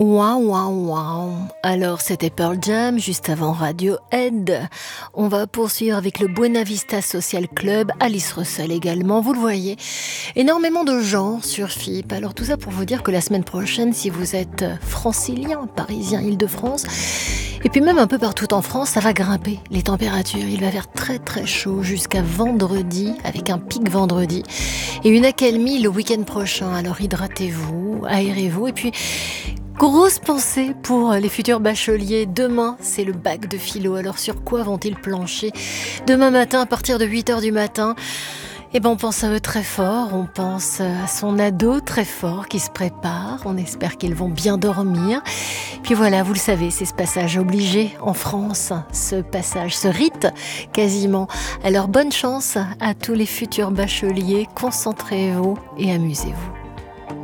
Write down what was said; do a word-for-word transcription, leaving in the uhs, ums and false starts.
Waouh, waouh, waouh. Alors, c'était Pearl Jam, juste avant Radiohead. On va poursuivre avec le Buena Vista Social Club, Alice Russell également, vous le voyez. Énormément de gens sur F I P. Alors, tout ça pour vous dire que la semaine prochaine, si vous êtes francilien, parisien, Île-de-France, et puis même un peu partout en France, ça va grimper les températures. Il va faire très très chaud jusqu'à vendredi, avec un pic vendredi. Et une accalmie le week-end prochain. Alors, hydratez-vous, aérez-vous, et puis... grosse pensée pour les futurs bacheliers. Demain, c'est le bac de philo. Alors, sur quoi vont-ils plancher demain matin, à partir de huit heures du matin? Eh ben, on pense à eux très fort. On pense à son ado très fort qui se prépare. On espère qu'ils vont bien dormir. Puis voilà, vous le savez, c'est ce passage obligé en France. Ce passage, ce rite quasiment. Alors, bonne chance à tous les futurs bacheliers. Concentrez-vous et amusez-vous.